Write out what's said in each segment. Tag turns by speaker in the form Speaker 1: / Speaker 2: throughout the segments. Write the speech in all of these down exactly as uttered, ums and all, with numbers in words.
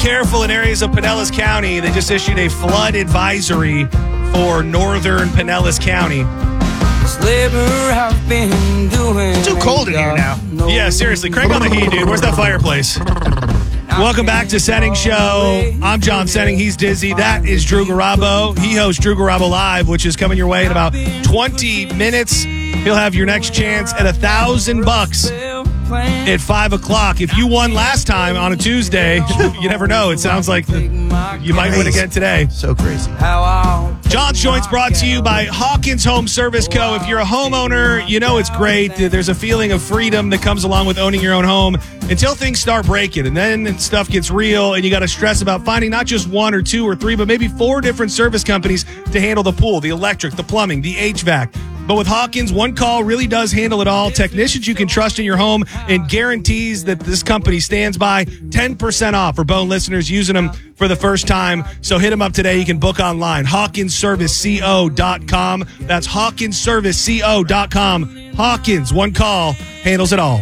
Speaker 1: careful in areas of Pinellas County. They just issued a flood advisory for northern Pinellas County.
Speaker 2: It's too cold in here now.
Speaker 1: Yeah, seriously. Crank on the heat, dude. Where's that fireplace? Welcome back to Setting Show. I'm John Setting. He's Dizzy. That is Drew Garabo. He hosts Drew Garabo Live, which is coming your way in about twenty minutes. He'll have your next chance at a thousand bucks at five o'clock. If you won last time on a Tuesday, you never know. It sounds like the, you might win again today.
Speaker 2: So crazy.
Speaker 1: John's Joints brought to you by Hawkins Home Service Co. If you're a homeowner, you know it's great. There's a feeling of freedom that comes along with owning your own home until things start breaking, and then stuff gets real, and you got to stress about finding not just one or two or three, but maybe four different service companies to handle the pool, the electric, the plumbing, the H V A C. But with Hawkins, one call really does handle it all. Technicians you can trust in your home, and guarantees that this company stands by. ten percent off for Bone listeners using them for the first time. So hit them up today. You can book online. Hawkins Service Co dot com. That's Hawkins Service Co dot com. Hawkins, one call, handles it all.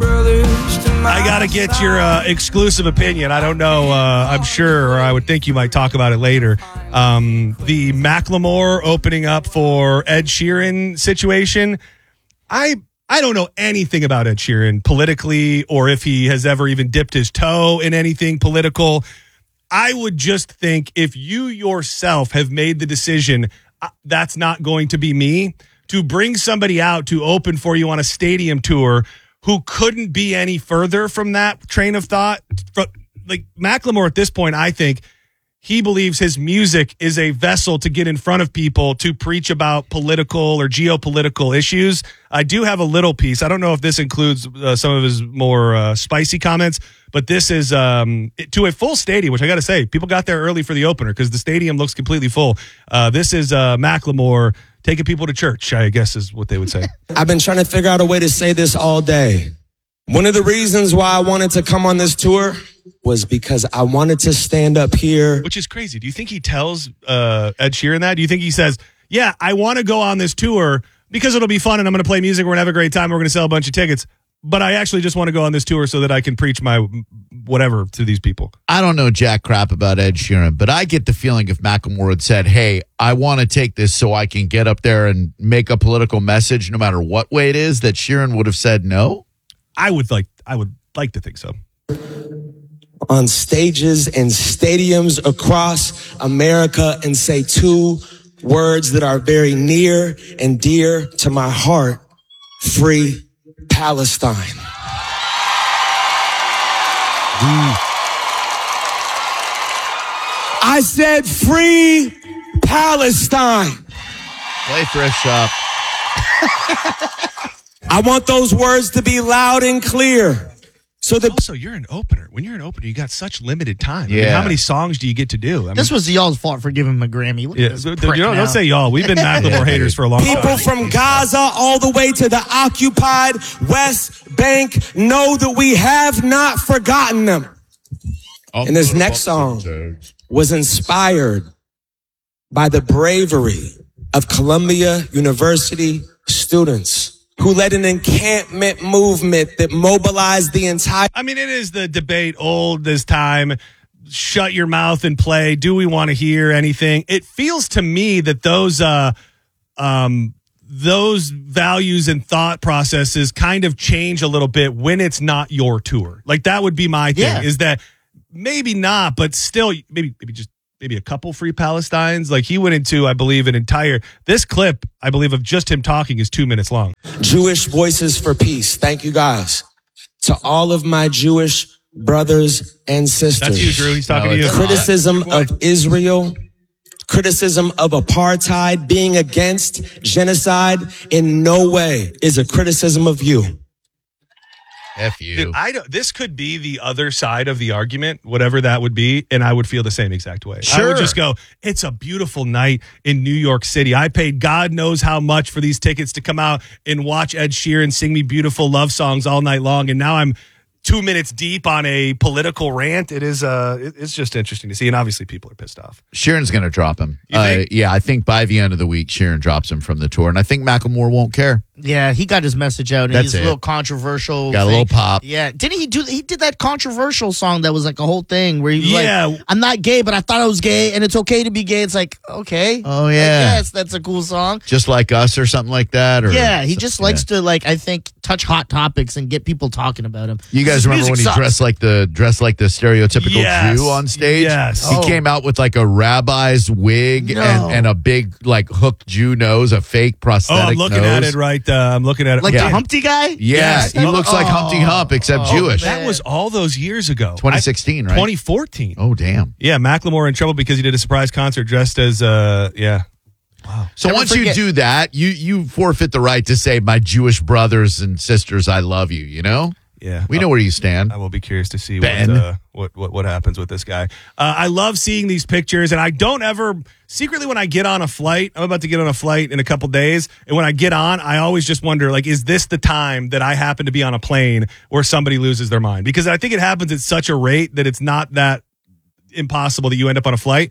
Speaker 1: I got to get your uh, exclusive opinion. I don't know. Uh, I'm sure, or I would think you might talk about it later. Um, the Macklemore opening up for Ed Sheeran situation. I I don't know anything about Ed Sheeran politically, or if he has ever even dipped his toe in anything political. I would just think if you yourself have made the decision, uh, that's not going to be me, to bring somebody out to open for you on a stadium tour who couldn't be any further from that train of thought. Like Macklemore at this point, I think he believes his music is a vessel to get in front of people to preach about political or geopolitical issues. I do have a little piece. I don't know if this includes uh, some of his more uh, spicy comments, but this is um, to a full stadium, which I got to say, people got there early for the opener because the stadium looks completely full. Uh, this is uh, Macklemore taking people to church, I guess is what they would say.
Speaker 3: I've been trying to figure out a way to say this all day. One of the reasons why I wanted to come on this tour was because I wanted to stand up here.
Speaker 1: Which is crazy. Do you think he tells uh, Ed Sheeran that? Do you think he says, yeah, I want to go on this tour because it'll be fun and I'm going to play music, we're going to have a great time, we're going to sell a bunch of tickets, but I actually just want to go on this tour so that I can preach my whatever to these people?
Speaker 4: I don't know jack crap about Ed Sheeran, but I get the feeling if Macklemore had said, hey, I want to take this so I can get up there and make a political message no matter what way it is, that Sheeran would have said no?
Speaker 1: I would like I would like to think so.
Speaker 3: On stages and stadiums across America and say two words that are very near and dear to my heart: free Palestine. Mm. I said free Palestine.
Speaker 4: Play Thrift Shop.
Speaker 3: I want those words to be loud and clear. So the
Speaker 1: also, you're an opener. When you're an opener, you got such limited time.
Speaker 4: Yeah.
Speaker 1: I mean, how many songs do you get to do? I mean,
Speaker 2: this was y'all's fault for giving him a Grammy. Look
Speaker 1: yeah,
Speaker 2: at
Speaker 1: so,
Speaker 2: this
Speaker 1: you don't, don't say y'all. We've been Macklemore haters for a long
Speaker 3: people
Speaker 1: time.
Speaker 3: People from Gaza all the way to the occupied West Bank know that we have not forgotten them. And this next song was inspired by the bravery of Columbia University students who led an encampment movement that mobilized the entire...
Speaker 1: I mean, it is the debate old this time. Shut your mouth and play. Do we want to hear anything? It feels to me that those uh, um, those values and thought processes kind of change a little bit when it's not your tour. Like, that would be my thing,
Speaker 2: yeah.
Speaker 1: is that maybe not, but still, maybe maybe just... maybe a couple free Palestines. Like, he went into, I believe, an entire, this clip, I believe, of just him talking is two minutes long.
Speaker 3: Jewish Voices for Peace. Thank you, guys. To all of my Jewish brothers and sisters.
Speaker 1: That's you, Drew. He's talking
Speaker 4: No,
Speaker 1: to you.
Speaker 3: Criticism of Israel, criticism of apartheid, being against genocide in no way is a criticism of you.
Speaker 4: F you.
Speaker 1: Dude, I don't, this could be the other side of the argument, whatever that would be, and I would feel the same exact way.
Speaker 4: Sure.
Speaker 1: I would just go, it's a beautiful night in New York City. I paid God knows how much for these tickets to come out and watch Ed Sheeran sing me beautiful love songs all night long, and now I'm two minutes deep on a political rant. It is uh, it- it's just interesting to see, and obviously people are pissed off.
Speaker 4: Sheeran's going to drop him.
Speaker 1: You
Speaker 4: Uh,
Speaker 1: think?
Speaker 4: yeah, I think by the end of the week, Sheeran drops him from the tour, and I think Macklemore won't care.
Speaker 2: Yeah, he got his message out. And
Speaker 4: That's
Speaker 2: he's
Speaker 4: it.
Speaker 2: a little controversial.
Speaker 4: Got a
Speaker 2: thing.
Speaker 4: little pop.
Speaker 2: Yeah, didn't he do? He did that controversial song that was like a whole thing where he was
Speaker 1: Yeah.
Speaker 2: like, "I'm not gay, but I thought I was gay, and it's okay to be gay." It's like, okay,
Speaker 4: Oh, yeah.
Speaker 2: yes, that's a cool song.
Speaker 4: Just like us or something like that. Or
Speaker 2: Yeah, he just likes
Speaker 4: yeah.
Speaker 2: to like I think touch hot topics and get people talking about him.
Speaker 4: You guys
Speaker 2: His
Speaker 4: remember
Speaker 2: music
Speaker 4: when he
Speaker 2: sucks.
Speaker 4: dressed like the dressed like the stereotypical
Speaker 1: Yes.
Speaker 4: Jew on stage?
Speaker 1: Yes.
Speaker 4: He
Speaker 2: Oh.
Speaker 4: came out with like a rabbi's wig
Speaker 2: No.
Speaker 4: and, and a big like hooked Jew nose, a fake
Speaker 1: Oh,
Speaker 4: prosthetic
Speaker 1: I'm looking
Speaker 4: nose.
Speaker 1: at it right. Uh, I'm looking at it.
Speaker 2: like
Speaker 4: Yeah.
Speaker 2: the Humpty guy?
Speaker 4: Yeah,
Speaker 1: Yes.
Speaker 4: he looks like
Speaker 2: Oh.
Speaker 4: Humpty Hump except
Speaker 2: Oh,
Speaker 4: Jewish.
Speaker 2: man.
Speaker 1: That was all those years ago.
Speaker 4: twenty sixteen,
Speaker 1: I-
Speaker 4: right?
Speaker 1: twenty fourteen.
Speaker 4: Oh, damn.
Speaker 1: Yeah, Macklemore in trouble because he did a surprise concert dressed as uh yeah.
Speaker 4: So
Speaker 2: Never
Speaker 4: once
Speaker 2: forget-
Speaker 4: you do that, you you forfeit the right to say, "My Jewish brothers and sisters, I love you." You know,
Speaker 1: Yeah.
Speaker 4: we know where you stand.
Speaker 1: I will be curious to see
Speaker 4: Ben.
Speaker 1: what, uh, what what what happens with this guy. Uh, I love seeing these pictures, and I don't ever secretly when I get on a flight. I'm about to get on a flight in a couple days, and when I get on, I always just wonder, like, is this the time that I happen to be on a plane where somebody loses their mind? Because I think it happens at such a rate that it's not that impossible that you end up on a flight.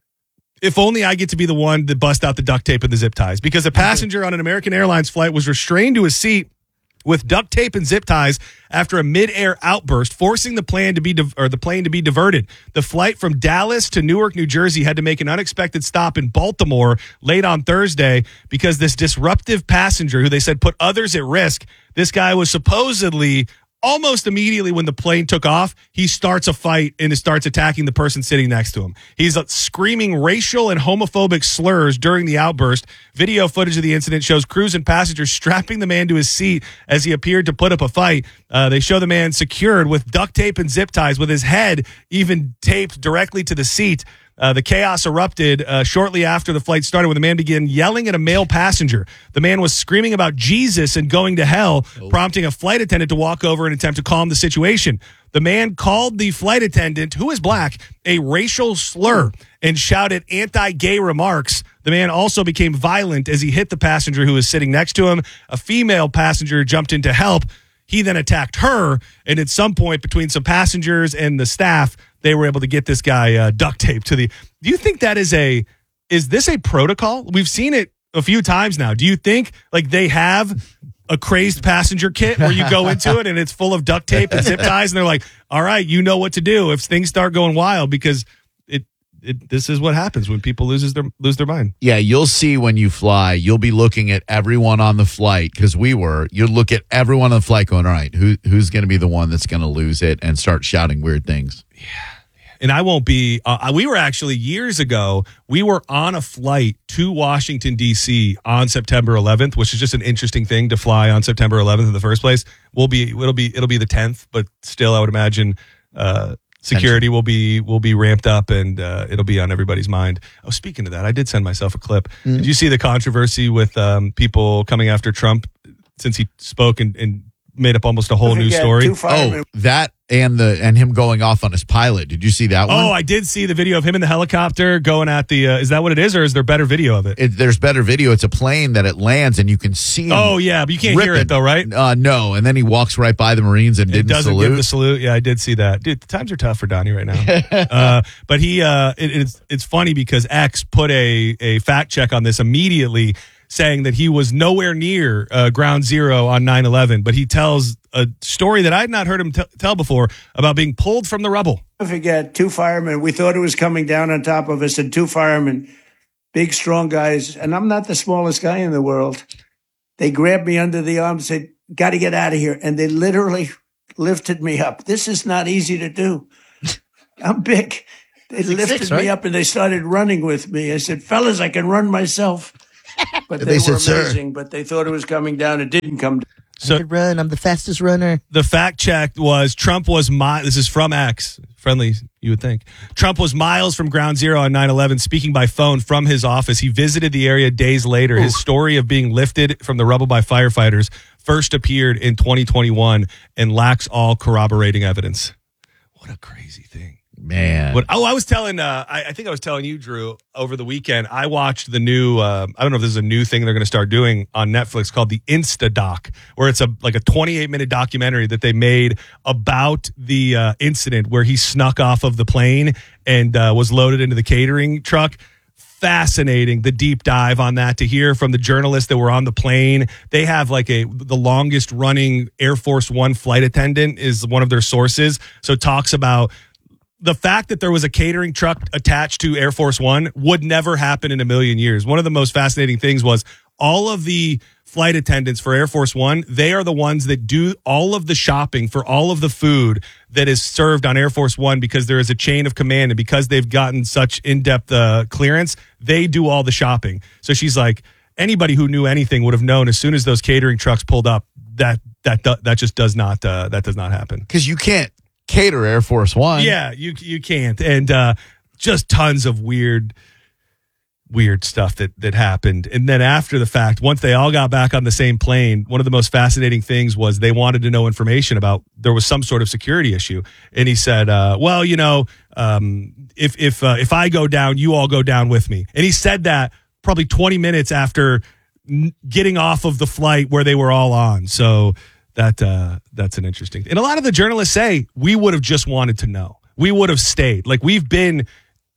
Speaker 1: If only I get to be the one to bust out the duct tape and the zip ties, because a passenger on an American Airlines flight was restrained to his seat with duct tape and zip ties after a mid-air outburst, forcing the plane to be di- or the plane to be diverted. The flight from Dallas to Newark, New Jersey, had to make an unexpected stop in Baltimore late on Thursday because this disruptive passenger, who they said put others at risk, this guy was supposedly almost immediately when the plane took off, he starts a fight and starts attacking the person sitting next to him. He's uh, screaming racial and homophobic slurs during the outburst. Video footage of the incident shows crews and passengers strapping the man to his seat as he appeared to put up a fight. Uh, they show the man secured with duct tape and zip ties, with his head even taped directly to the seat. Uh, the chaos erupted uh, shortly after the flight started when the man began yelling at a male passenger. The man was screaming about Jesus and going to hell, prompting a flight attendant to walk over and attempt to calm the situation. The man called the flight attendant, who is black, a racial slur and shouted anti-gay remarks. The man also became violent as he hit the passenger who was sitting next to him. A female passenger jumped in to help. He then attacked her, and at some point between some passengers and the staff, they were able to get this guy uh, duct taped to the. Do you think that is a is this a protocol? We've seen it a few times now. Do you think like they have a crazed passenger kit where you go into it and it's full of duct tape and zip ties, and they're like, "All right, you know what to do if things start going wild," because it it this is what happens when people loses their lose their mind.
Speaker 4: Yeah, you'll see when you fly. You'll be looking at everyone on the flight because we were. You'll look at everyone on the flight, going, "All right, who who's going to be the one that's going to lose it and start shouting weird things?"
Speaker 1: And I won't be, uh, we were actually years ago, we were on a flight to Washington, D C on September eleventh, which is just an interesting thing to fly on September eleventh in the first place. We'll be, it'll be, it'll be the tenth, but still I would imagine, uh, security will be, will be ramped up and, uh, it'll be on everybody's mind. Oh, speaking of that, I did send myself a clip. Mm-hmm. Did you see the controversy with, um, people coming after Trump since he spoke and, and made up almost a whole new story?
Speaker 4: Oh, that and the and him going off on his pilot. Did you see that one?
Speaker 1: Oh, I did see the video of him in the helicopter going at the. Uh, is that what it is, or is there better video of it?
Speaker 4: It, there's better video. It's a plane that it lands and you can see him.
Speaker 1: Oh yeah, but you can't hear
Speaker 4: ripping.
Speaker 1: it though, right?
Speaker 4: Uh, no, and then he walks right by the Marines and
Speaker 1: It
Speaker 4: didn't
Speaker 1: doesn't
Speaker 4: salute.
Speaker 1: give the salute. Yeah, I did see that. Dude, the times are tough for Donnie right now. uh, but he, uh, it, it's it's funny because X put a a fact check on this immediately, saying that he was nowhere near uh, Ground Zero on nine eleven, but he tells a story that I had not heard him t- tell before about being pulled from the rubble.
Speaker 5: I forget, two firemen, we thought it was coming down on top of us, and two firemen, big, strong guys, and I'm not the smallest guy in the world. They grabbed me under the arm and said, "Got to get out of here," and they literally lifted me up. This is not easy to do. I'm big. They
Speaker 2: Six,
Speaker 5: lifted
Speaker 2: six,
Speaker 5: me
Speaker 2: right?
Speaker 5: up, and they started running with me. I said, "Fellas, I can run myself." But they,
Speaker 4: They said,
Speaker 5: were
Speaker 4: "Sir."
Speaker 5: amazing, but they thought it was coming down. It didn't come down.
Speaker 1: So
Speaker 2: I could run. I'm the fastest runner.
Speaker 1: the fact check was Trump was mi- this is from X, friendly, you would think. Trump was miles from Ground Zero on nine eleven, speaking by phone from his office. He visited the area days later. His story of being lifted from the rubble by firefighters first appeared in twenty twenty-one and lacks all corroborating evidence. What a crazy thing.
Speaker 4: Man.
Speaker 1: What, oh, I was telling, uh, I, I think I was telling you, Drew, over the weekend, I watched the new, uh, I don't know if this is a new thing they're going to start doing on Netflix called the Insta Doc, where it's a like a twenty-eight minute documentary that they made about the uh, incident where he snuck off of the plane and uh, was loaded into the catering truck. Fascinating, the deep dive on that, to hear from the journalists that were on the plane. They have like a the longest running Air Force One flight attendant is one of their sources. So talks about the fact that there was a catering truck attached to Air Force One would never happen in a million years. One of the most fascinating things was all of the flight attendants for Air Force One, they are the ones that do all of the shopping for all of the food that is served on Air Force One, because there is a chain of command, and because they've gotten such in-depth uh, clearance, they do all the shopping. So she's like, anybody who knew anything would have known as soon as those catering trucks pulled up that that that just does not uh, that does not happen.
Speaker 4: Because you can't cater Air Force One.
Speaker 1: Yeah, you you can't, and uh, just tons of weird. weird stuff that that happened. And then after the fact, once they all got back on the same plane, one of the most fascinating things was they wanted to know information about, there was some sort of security issue. And he said, uh, well, you know, um, if if uh, if I go down, you all go down with me. And he said that probably twenty minutes after n- getting off of the flight where they were all on. So that uh, that's an interesting. And a lot of the journalists say, we would have just wanted to know. We would have stayed. Like, we've been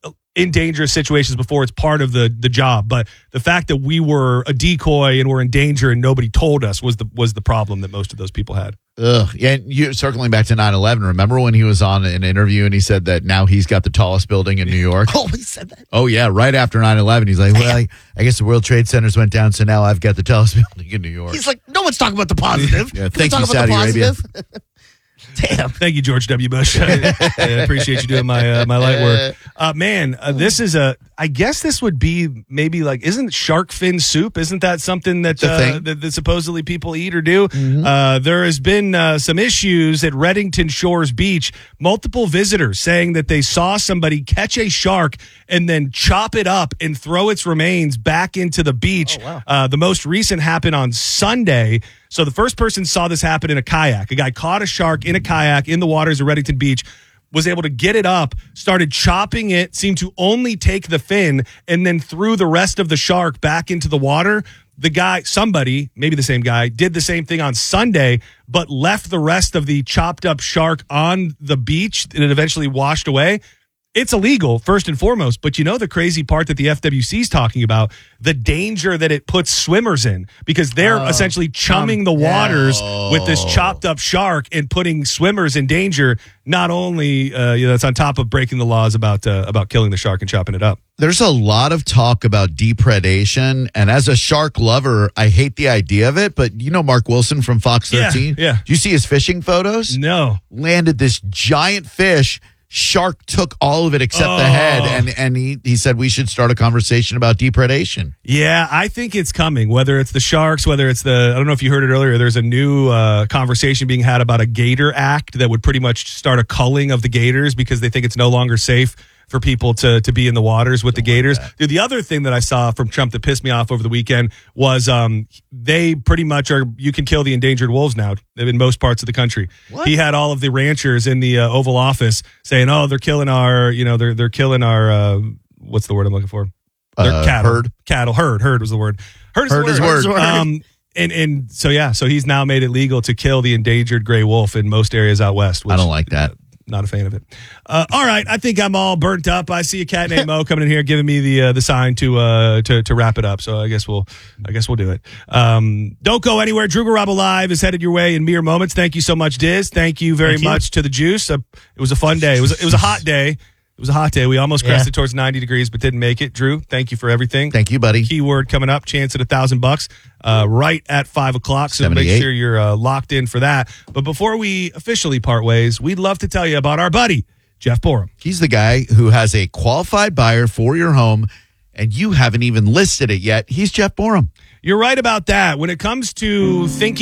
Speaker 1: in dangerous situations before. It's part of the the job, but the fact that we were a decoy and were in danger and nobody told us was the was the problem that most of those people had.
Speaker 4: Ugh. Yeah, and you circling back to nine eleven, remember when he was on an interview and he said that now he's got the tallest building in New York?
Speaker 2: Oh, he said that?
Speaker 4: Oh, yeah, right after nine eleven. He's like, well, I, I guess the World Trade Centers went down, so now I've got the tallest building in New York.
Speaker 2: He's like, no one's talking about the positive.
Speaker 4: Yeah,
Speaker 2: Can we
Speaker 4: thank
Speaker 2: talk
Speaker 4: you,
Speaker 2: about
Speaker 4: Saudi
Speaker 2: the
Speaker 4: Arabia.
Speaker 2: positive? Damn.
Speaker 1: Thank you, George W. Bush. I, I appreciate you doing my uh, my light work. Uh, man, uh, this is a, I guess this would be maybe like, isn't shark fin soup? Isn't that something that,
Speaker 4: a
Speaker 1: uh,
Speaker 4: thing.
Speaker 1: that, that supposedly people eat or do?
Speaker 2: Mm-hmm.
Speaker 1: Uh, there has been uh, some issues at Reddington Shores Beach. Multiple visitors saying that they saw somebody catch a shark and then chop it up and throw its remains back into the beach.
Speaker 2: Oh, wow.
Speaker 1: Uh, the most recent happened on Sunday. So the first person saw this happen in a kayak. A guy caught a shark in a kayak in the waters of Reddington Beach, was able to get it up, started chopping it, seemed to only take the fin, and then threw the rest of the shark back into the water. The guy, somebody, maybe the same guy, did the same thing on Sunday, but left the rest of the chopped up shark on the beach, and it eventually washed away. It's illegal, first and foremost, but you know the crazy part that the F W C is talking about, the danger that it puts swimmers in, because they're
Speaker 2: Oh,
Speaker 1: essentially chumming the waters with this chopped up shark and putting swimmers in danger. Not only uh, you know, it's on top of breaking the laws about uh, about killing the shark and chopping it up.
Speaker 4: There's a lot of talk about depredation, and as a shark lover, I hate the idea of it, but you know Mark Wilson from Fox
Speaker 1: Yeah,
Speaker 4: thirteen?
Speaker 1: yeah.
Speaker 4: Do you see his fishing photos?
Speaker 1: No.
Speaker 4: Landed this giant fish. Shark took all of it except
Speaker 1: Oh.
Speaker 4: the head, and and he, he said we should start a conversation about depredation.
Speaker 1: Yeah, I think it's coming, whether it's the sharks, whether it's the, I don't know if you heard it earlier, there's a new uh, conversation being had about a gator act that would pretty much start a culling of the gators because they think it's no longer safe for people to to be in the waters with the gators. Dude, the other thing that I saw from Trump that pissed me off over the weekend was um, they pretty much are, you can kill the endangered wolves now in most parts of the country. He had all of the ranchers in the uh, Oval Office saying, oh, they're killing our, you know, they're they're killing our, uh, what's the word I'm looking for? They're
Speaker 4: Uh,
Speaker 1: cattle.
Speaker 4: herd?
Speaker 1: Cattle. Herd. Herd was the word. Herd is
Speaker 4: Herd
Speaker 1: the
Speaker 4: is
Speaker 1: word.
Speaker 4: word.
Speaker 1: Um, and, and so, yeah, so he's now made it legal to kill the endangered gray wolf in most areas out west. Which,
Speaker 4: I don't like that.
Speaker 1: Not a fan of it. Uh, all right, I think I'm all burnt up. I see a cat named Mo coming in here, giving me the uh, the sign to uh to to wrap it up. So I guess we'll I guess we'll do it. Um, don't go anywhere. Drew Garabo Live is headed your way in mere moments. Thank you so much, Diz. Thank you very
Speaker 2: Thank you.
Speaker 1: much to the Juice. Uh, it was a fun day. It was it was a hot day. It was a hot day. We almost
Speaker 2: Yeah.
Speaker 1: crested towards ninety degrees, but didn't make it. Drew, thank you for everything.
Speaker 4: Thank you, buddy.
Speaker 1: Keyword coming up, chance at a thousand bucks, uh, right at five o'clock. So make
Speaker 4: seventy-eight.
Speaker 1: sure you're uh, locked in for that. But before we officially part ways, we'd love to tell you about our buddy, Jeff Borum.
Speaker 4: He's the guy who has a qualified buyer for your home, and you haven't even listed it yet. He's Jeff Borum.
Speaker 1: You're right about that. When it comes to thinking